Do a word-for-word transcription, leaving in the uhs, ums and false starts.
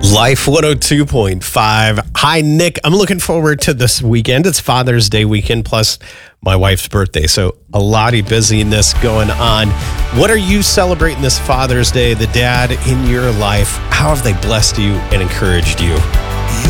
Life one oh two point five. Hi, Nick. I'm looking forward to this weekend. It's Father's Day weekend, plus my wife's birthday. So a lot of busyness going on. What are you celebrating this Father's Day? The dad in your life, how have they blessed you and encouraged you?